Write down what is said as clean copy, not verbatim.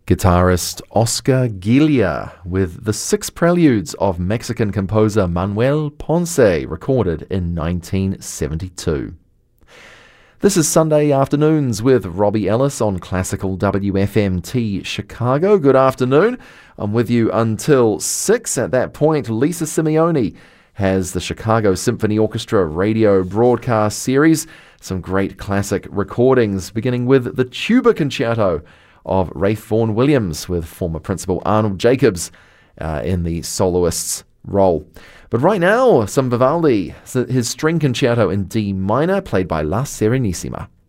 Guitarist Oscar Gilia with the 6 preludes of Mexican composer Manuel Ponce, recorded in 1972. This is Sunday Afternoons with Robbie Ellis on Classical WFMT Chicago. Good afternoon. I'm with you until 6. At that point, Lisa Simeone has the Chicago Symphony Orchestra radio broadcast series. Some great classic recordings, beginning with the Tuba Concerto of Ralph Vaughan Williams, with former principal Arnold Jacobs in the soloist's role. But right now, some Vivaldi, his string concerto in D minor, played by La Serenissima.